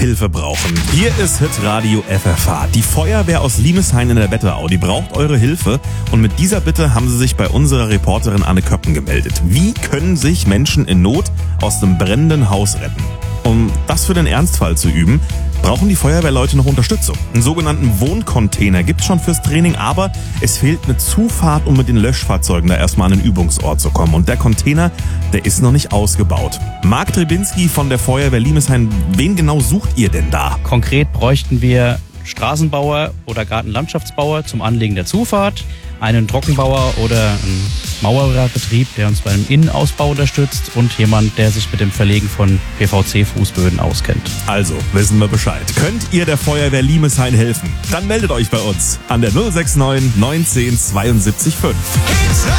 Hilfe brauchen. Hier ist Hitradio FFH. Die Feuerwehr aus Limeshain in der Wetterau, die braucht eure Hilfe. Und mit dieser Bitte haben sie sich bei unserer Reporterin Anne Köppen gemeldet. Wie können sich Menschen in Not aus dem brennenden Haus retten? Um das für den Ernstfall zu üben, brauchen die Feuerwehrleute noch Unterstützung. Einen sogenannten Wohncontainer gibt's schon fürs Training, aber es fehlt eine Zufahrt, um mit den Löschfahrzeugen da erstmal an den Übungsort zu kommen. Und der Container, der ist noch nicht ausgebaut. Marc Trebinski von der Feuerwehr Limeshain, wen genau sucht ihr denn da? Konkret bräuchten wir Straßenbauer oder Gartenlandschaftsbauer zum Anlegen der Zufahrt, einen Trockenbauer oder einen Mauerbetrieb, der uns beim Innenausbau unterstützt und jemand, der sich mit dem Verlegen von PVC-Fußböden auskennt. Also, wissen wir Bescheid. Könnt ihr der Feuerwehr Limeshain helfen? Dann meldet euch bei uns an der 069 19 72 5.